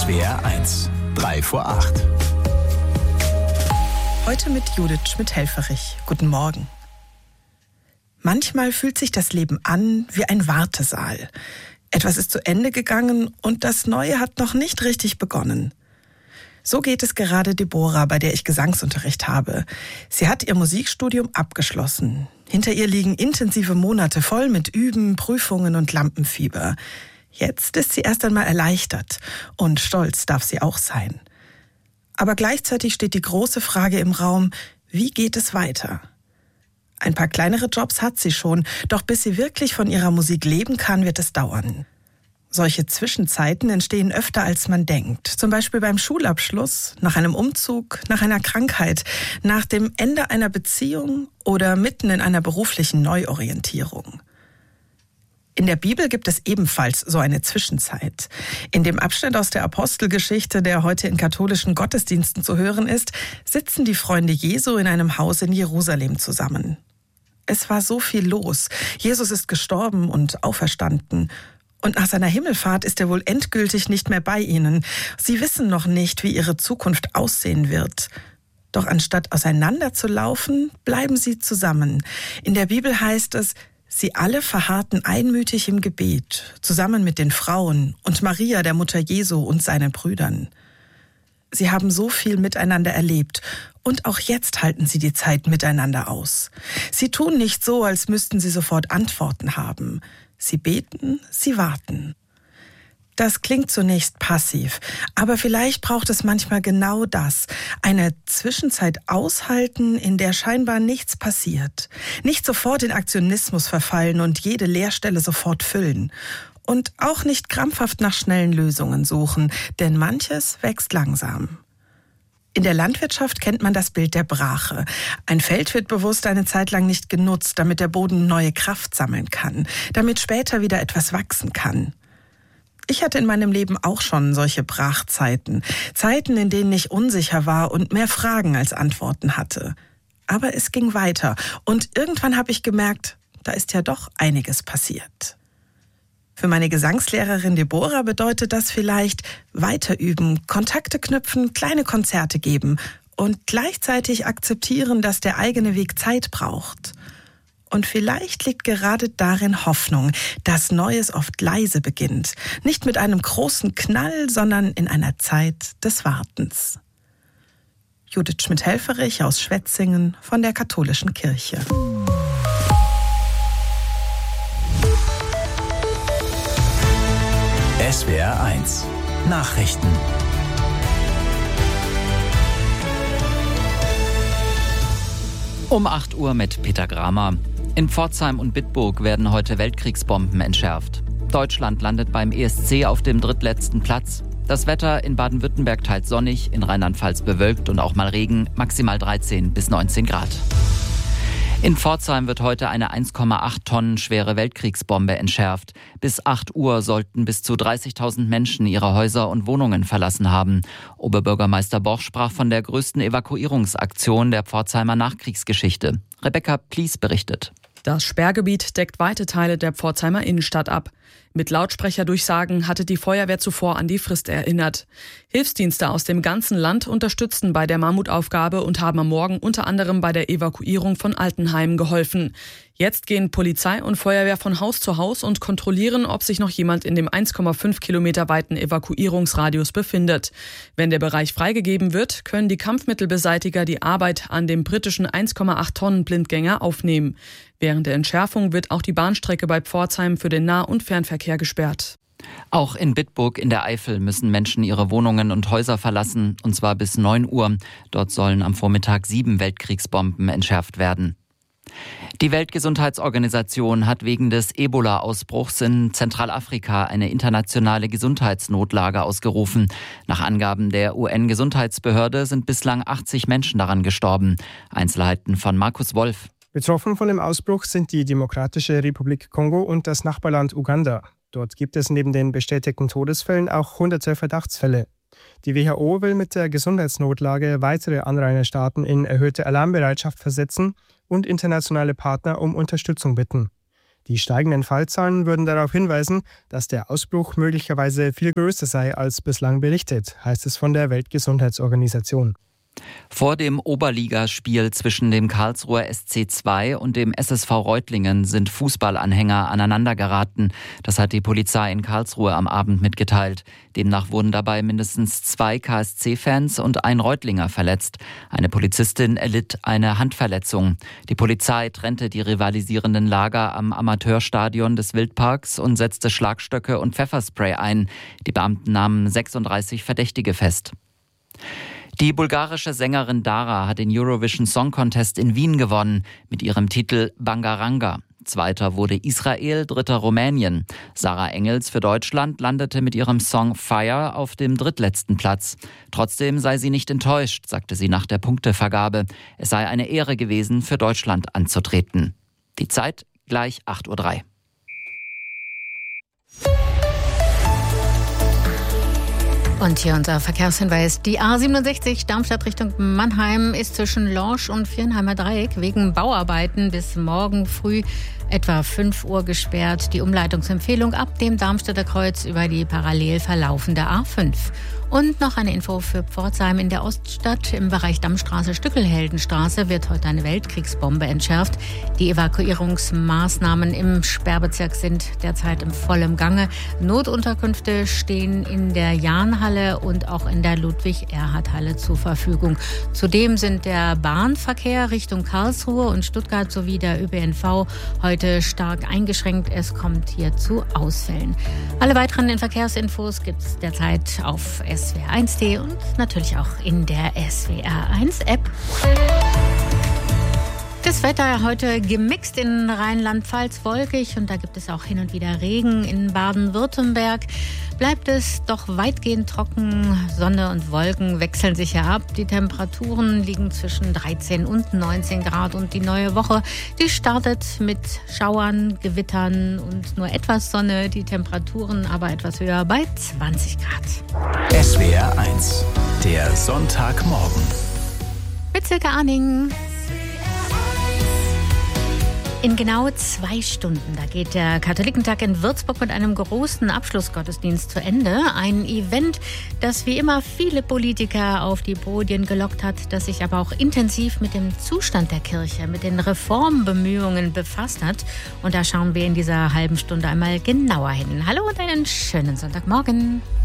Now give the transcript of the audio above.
SWR1, 3 vor 8. Heute mit Judith Schmidt-Helfferich. Guten Morgen. Manchmal fühlt sich das Leben an wie ein Wartesaal. Etwas ist zu Ende gegangen und das Neue hat noch nicht richtig begonnen. So geht es gerade Deborah, bei der ich Gesangsunterricht habe. Sie hat ihr Musikstudium abgeschlossen. Hinter ihr liegen intensive Monate voll mit Üben, Prüfungen und Lampenfieber. Jetzt ist sie erst einmal erleichtert und stolz darf sie auch sein. Aber gleichzeitig steht die große Frage im Raum, wie geht es weiter? Ein paar kleinere Jobs hat sie schon, doch bis sie wirklich von ihrer Musik leben kann, wird es dauern. Solche Zwischenzeiten entstehen öfter, als man denkt. Zum Beispiel beim Schulabschluss, nach einem Umzug, nach einer Krankheit, nach dem Ende einer Beziehung oder mitten in einer beruflichen Neuorientierung. In der Bibel gibt es ebenfalls so eine Zwischenzeit. In dem Abschnitt aus der Apostelgeschichte, der heute in katholischen Gottesdiensten zu hören ist, sitzen die Freunde Jesu in einem Haus in Jerusalem zusammen. Es war so viel los. Jesus ist gestorben und auferstanden. Und nach seiner Himmelfahrt ist er wohl endgültig nicht mehr bei ihnen. Sie wissen noch nicht, wie ihre Zukunft aussehen wird. Doch anstatt auseinanderzulaufen, bleiben sie zusammen. In der Bibel heißt es, sie alle verharrten einmütig im Gebet, zusammen mit den Frauen und Maria, der Mutter Jesu, und seinen Brüdern. Sie haben so viel miteinander erlebt und auch jetzt halten sie die Zeit miteinander aus. Sie tun nicht so, als müssten sie sofort Antworten haben. Sie beten, sie warten. Das klingt zunächst passiv, aber vielleicht braucht es manchmal genau das. Eine Zwischenzeit aushalten, in der scheinbar nichts passiert. Nicht sofort in Aktionismus verfallen und jede Leerstelle sofort füllen. Und auch nicht krampfhaft nach schnellen Lösungen suchen, denn manches wächst langsam. In der Landwirtschaft kennt man das Bild der Brache. Ein Feld wird bewusst eine Zeit lang nicht genutzt, damit der Boden neue Kraft sammeln kann, damit später wieder etwas wachsen kann. Ich hatte in meinem Leben auch schon solche Brachzeiten. Zeiten, in denen ich unsicher war und mehr Fragen als Antworten hatte. Aber es ging weiter und irgendwann habe ich gemerkt, da ist ja doch einiges passiert. Für meine Gesangslehrerin Deborah bedeutet das vielleicht weiterüben, Kontakte knüpfen, kleine Konzerte geben und gleichzeitig akzeptieren, dass der eigene Weg Zeit braucht. Und vielleicht liegt gerade darin Hoffnung, dass Neues oft leise beginnt. Nicht mit einem großen Knall, sondern in einer Zeit des Wartens. Judith Schmidt-Helfferich aus Schwetzingen von der Katholischen Kirche. SWR1 Nachrichten. Um 8 Uhr mit Peter Gramer. In Pforzheim und Bitburg werden heute Weltkriegsbomben entschärft. Deutschland landet beim ESC auf dem drittletzten Platz. Das Wetter in Baden-Württemberg teils sonnig, in Rheinland-Pfalz bewölkt und auch mal Regen, maximal 13 bis 19 Grad. In Pforzheim wird heute eine 1,8 Tonnen schwere Weltkriegsbombe entschärft. Bis 8 Uhr sollten bis zu 30.000 Menschen ihre Häuser und Wohnungen verlassen haben. Oberbürgermeister Borch sprach von der größten Evakuierungsaktion der Pforzheimer Nachkriegsgeschichte. Rebecca Plies berichtet. Das Sperrgebiet deckt weite Teile der Pforzheimer Innenstadt ab. Mit Lautsprecherdurchsagen hatte die Feuerwehr zuvor an die Frist erinnert. Hilfsdienste aus dem ganzen Land unterstützten bei der Mammutaufgabe und haben am Morgen unter anderem bei der Evakuierung von Altenheimen geholfen. Jetzt gehen Polizei und Feuerwehr von Haus zu Haus und kontrollieren, ob sich noch jemand in dem 1,5 Kilometer weiten Evakuierungsradius befindet. Wenn der Bereich freigegeben wird, können die Kampfmittelbeseitiger die Arbeit an dem britischen 1,8 Tonnen Blindgänger aufnehmen. Während der Entschärfung wird auch die Bahnstrecke bei Pforzheim für den Nah- und Fernverkehr gesperrt. Auch in Bitburg in der Eifel müssen Menschen ihre Wohnungen und Häuser verlassen, und zwar bis 9 Uhr. Dort sollen am Vormittag 7 Weltkriegsbomben entschärft werden. Die Weltgesundheitsorganisation hat wegen des Ebola-Ausbruchs in Zentralafrika eine internationale Gesundheitsnotlage ausgerufen. Nach Angaben der UN-Gesundheitsbehörde sind bislang 80 Menschen daran gestorben. Einzelheiten von Markus Wolf. Betroffen von dem Ausbruch sind die Demokratische Republik Kongo und das Nachbarland Uganda. Dort gibt es neben den bestätigten Todesfällen auch hunderte Verdachtsfälle. Die WHO will mit der Gesundheitsnotlage weitere Anrainerstaaten in erhöhte Alarmbereitschaft versetzen und internationale Partner um Unterstützung bitten. Die steigenden Fallzahlen würden darauf hinweisen, dass der Ausbruch möglicherweise viel größer sei als bislang berichtet, heißt es von der Weltgesundheitsorganisation. Vor dem Oberligaspiel zwischen dem Karlsruher SC2 und dem SSV Reutlingen sind Fußballanhänger aneinandergeraten. Das hat die Polizei in Karlsruhe am Abend mitgeteilt. Demnach wurden dabei mindestens 2 KSC-Fans und ein Reutlinger verletzt. Eine Polizistin erlitt eine Handverletzung. Die Polizei trennte die rivalisierenden Lager am Amateurstadion des Wildparks und setzte Schlagstöcke und Pfefferspray ein. Die Beamten nahmen 36 Verdächtige fest. Die bulgarische Sängerin Dara hat den Eurovision Song Contest in Wien gewonnen mit ihrem Titel Bangaranga. Zweiter wurde Israel, dritter Rumänien. Sarah Engels für Deutschland landete mit ihrem Song Fire auf dem drittletzten Platz. Trotzdem sei sie nicht enttäuscht, sagte sie nach der Punktevergabe. Es sei eine Ehre gewesen, für Deutschland anzutreten. Die Zeit gleich 8:03 Uhr. Und hier unser Verkehrshinweis. Die A67 Darmstadt Richtung Mannheim ist zwischen Lorsch und Viernheimer Dreieck wegen Bauarbeiten bis morgen früh etwa 5 Uhr gesperrt. Die Umleitungsempfehlung ab dem Darmstädter Kreuz über die parallel verlaufende A5. Und noch eine Info für Pforzheim in der Oststadt. Im Bereich Dammstraße-Stückelheldenstraße wird heute eine Weltkriegsbombe entschärft. Die Evakuierungsmaßnahmen im Sperrbezirk sind derzeit im vollen Gange. Notunterkünfte stehen in der Jahnhalle und auch in der Ludwig-Erhard-Halle zur Verfügung. Zudem sind der Bahnverkehr Richtung Karlsruhe und Stuttgart sowie der ÖPNV heute stark eingeschränkt. Es kommt hier zu Ausfällen. Alle weiteren Verkehrsinfos gibt es derzeit auf SWR1.de und natürlich auch in der SWR1-App. Das Wetter heute gemixt in Rheinland-Pfalz, wolkig und da gibt es auch hin und wieder Regen. In Baden-Württemberg bleibt es doch weitgehend trocken. Sonne und Wolken wechseln sich ja ab. Die Temperaturen liegen zwischen 13 und 19 Grad und die neue Woche, die startet mit Schauern, Gewittern und nur etwas Sonne. Die Temperaturen aber etwas höher bei 20 Grad. SWR1, der Sonntagmorgen. Mit Silke Arning. In genau 2 Stunden, da geht der Katholikentag in Würzburg mit einem großen Abschlussgottesdienst zu Ende. Ein Event, das wie immer viele Politiker auf die Podien gelockt hat, das sich aber auch intensiv mit dem Zustand der Kirche, mit den Reformbemühungen befasst hat. Und da schauen wir in dieser halben Stunde einmal genauer hin. Hallo und einen schönen Sonntagmorgen.